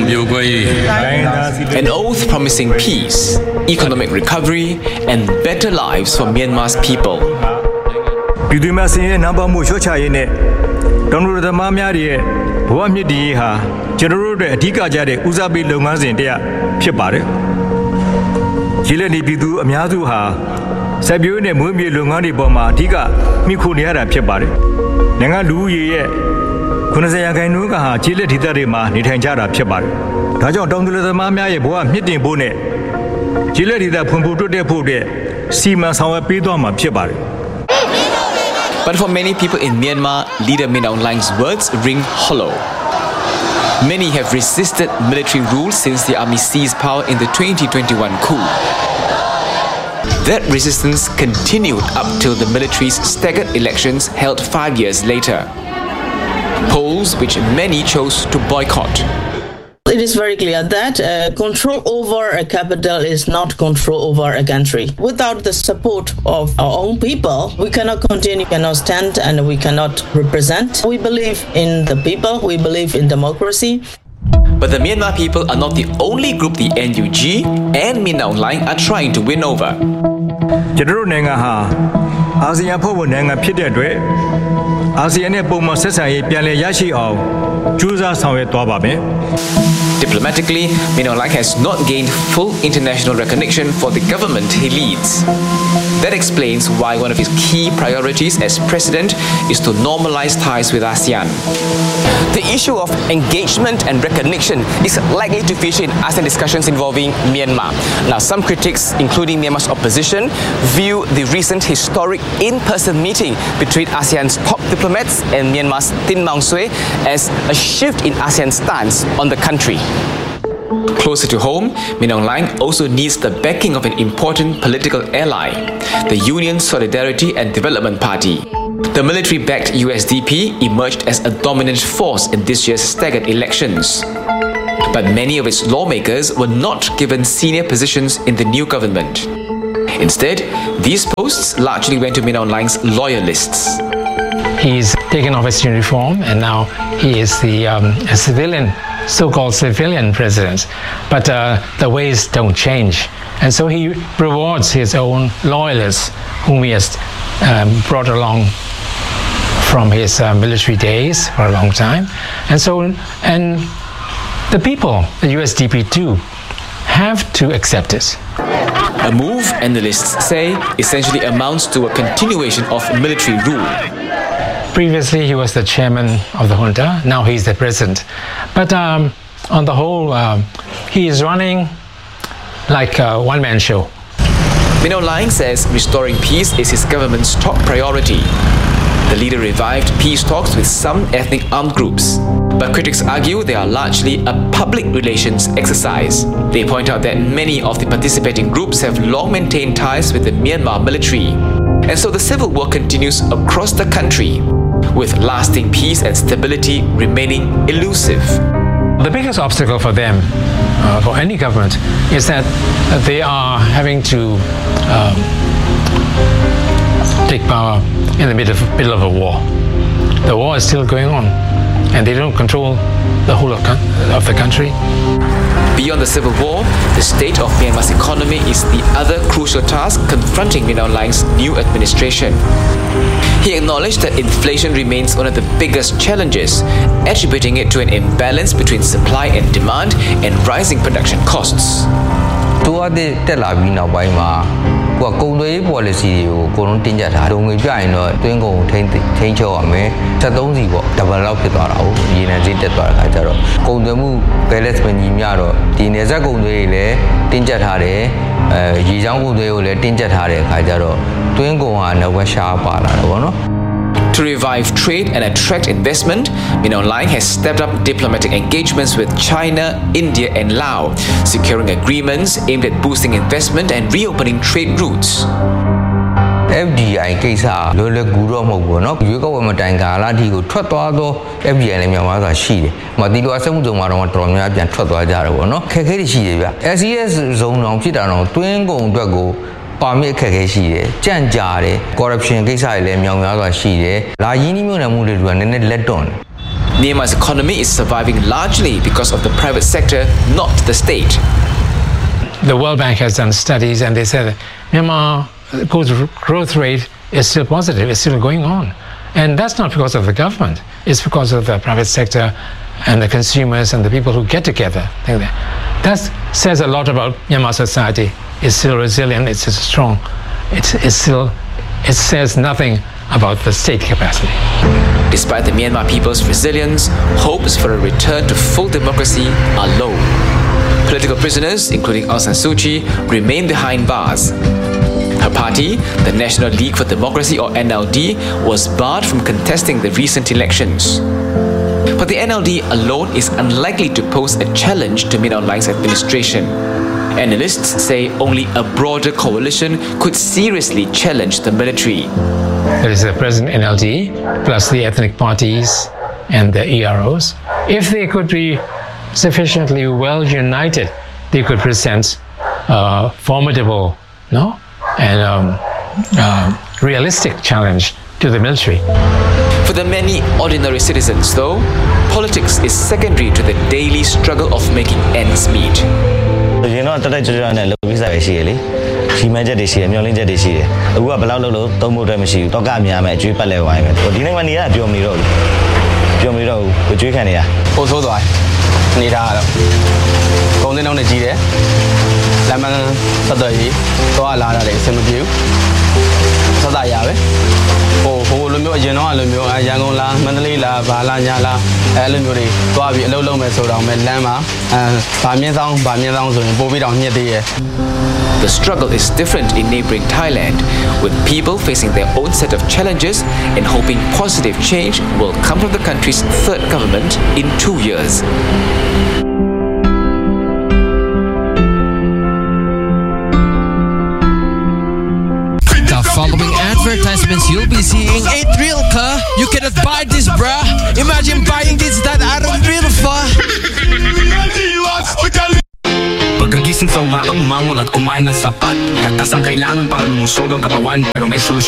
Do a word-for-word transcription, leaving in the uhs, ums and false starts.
An oath promising peace, economic recovery, and better lives for Myanmar's people. But for many people in Myanmar, Leader Min Aung Hlaing's words ring hollow. Many have resisted military rule since the army seized power in the twenty twenty-one coup. That resistance continued up till the military's staggered elections held five years later. Polls which many chose to boycott. It is very clear that uh, control over a capital is not control over a country. Without the support of our own people, we cannot continue, cannot stand, and we cannot represent. We believe in the people, we believe in democracy. But the Myanmar people are not the only group the N U G and Min Aung Hlaing are trying to win over. Diplomatically, Min Aung Hlaing has not gained full international recognition for the government he leads. That explains why one of his key priorities as president is to normalize ties with ASEAN. The issue of engagement and recognition is likely to feature in ASEAN discussions involving Myanmar. Now, some critics, including Myanmar's opposition, view the recent historic in-person meeting between ASEAN's top diplomats and Myanmar's Tin Maung Swe as a shift in ASEAN's stance on the country. Closer to home, Min Aung Hlaing also needs the backing of an important political ally, the Union Solidarity and Development Party. The military-backed U S D P emerged as a dominant force in this year's staggered elections. But many of its lawmakers were not given senior positions in the new government. Instead, these posts largely went to Min Aung Hlaing's loyalists. He's taken off his uniform and now he is the um, a civilian, so-called civilian president. But uh, the ways don't change. And so he rewards his own loyalists, whom he has um, brought along from his uh, military days for a long time. And so, and the people, the U S D P too, have to accept it. A move, analysts say, essentially amounts to a continuation of military rule. Previously, he was the chairman of the junta. Now he's the president. But um, on the whole, um, he is running like a one-man show. Min Aung Hlaing says restoring peace is his government's top priority. The leader revived peace talks with some ethnic armed groups. But critics argue they are largely a public relations exercise. They point out that many of the participating groups have long maintained ties with the Myanmar military. And so the civil war continues across the country, with lasting peace and stability remaining elusive. The biggest obstacle for them, uh, for any government, is that they are having to um, take power in the middle of, middle of a war. The war is still going on, and they don't control the whole of, of the country. Beyond the civil war, the state of Myanmar's economy is the other crucial task confronting Min Aung Hlaing's new administration. He acknowledged that inflation remains one of the biggest challenges, attributing it to an imbalance between supply and demand and rising production costs. policy ကိုအကုန်လုံးတင်ကြထားတယ်။ဒုံငွေပြရင်တော့တွင်းကုန်ထိန်းထိန်းချုပ်ရမယ်။စက်သုံးစီပေါ့ဒဘယ်လောက်ဖြစ်သွားတာဟုတ်။ရေနံဈေးတက်သွားတဲ့ခါကျတော့ကုန်သွယ်မှု balance မညီမျှတော့ဒီနယ်စပ်ကုန်သွယ်တွေလည်းတင်ကြထားတယ်။အဲရေချောင်းကုန်သွယ်ကိုလည်းတင်ကြထားတဲ့အခါကျတော့တွင်းကုန်ကနောက်ဝက်ရှားပါလာတယ်ပေါ့နော်။ To revive trade and attract investment, Min Aung Hlaing has stepped up diplomatic engagements with China, India and Laos, securing agreements aimed at boosting investment and reopening trade routes. F D I ကိစ္စလွယ်လွယ်ကူတော့မဟုတ်ဘူးเนาะရွေးကောက်ပွဲမတိုင်ကာလအထိကိုထွက်သွားသော F D I လည်းမြန်မာစွာရှိတယ်။မဒီလိုအဆက်မှုစုံမှာတော့တော်တော်များများပြန်ထွက်သွားကြတယ်ပေါ့เนาะခက်ခဲတွေရှိတယ်ဗျ S C S ဇုံတော်ဖြစ်တာတော့တွင်းကုန်အတွက်ကိုပါမစ်အခက်အခဲရှိတယ်ကြန့်ကြာတယ် corruption ကိစ္စတွေလည်းမြောင်များစွာရှိတယ်လာရင်းနှီးမြှုပ်နှံမှုတွေကနည်းနည်းလက်တွန့် Myanmar's economy is surviving largely because of the private sector, not the state. The World Bank has done studies and they said Myanmar growth rate is still positive, it's still going on. And that's not because of the government, it's because of the private sector and the consumers and the people who get together. That says a lot about Myanmar society. It's still resilient, it's still strong. It's, it's still, it says nothing about the state capacity. Despite the Myanmar people's resilience, hopes for a return to full democracy are low. Political prisoners, including Aung San Suu Kyi, remain behind bars. Her party, the National League for Democracy or N L D, was barred from contesting the recent elections. But the N L D alone is unlikely to pose a challenge to Min Aung Hlaing's administration. Analysts say only a broader coalition could seriously challenge the military. There is the present N L D, plus the ethnic parties and the E R Os. If they could be sufficiently well united, they could present a formidable, no, and um, uh, realistic challenge to the military. For the many ordinary citizens, though, politics is secondary to the daily struggle of making ends meet. You know, today children look beside she, she measured this year, Myoling Jetty. Who are below low, Tomo Damashi, Togamia, Jupale, or didn't want to hear Jomiro. Jomiro, which you can hear. Also, do I need a golden on the G. Lemon, Saturday, Toala, some of you. Sadaya. Oh, Lumio, Genoa, Lumio, Yangola, Manalila, Valanyala, Elimuri, Bobby, Lolo Mesoda, Medlama, and Pamian, Pamian, and Bobby down here. The struggle is different in neighboring Thailand, with people facing their own set of challenges and hoping positive change will come from the country's third government in two years. Following advertisements you'll be seeing ain't real, car. You cannot buy this, bruh. Imagine buying this that I don't real for. Pagkagising sa umagang umangon at kumain ng sapat. Katas ang kailangan para lumusog ang katawan, pero may solusyon.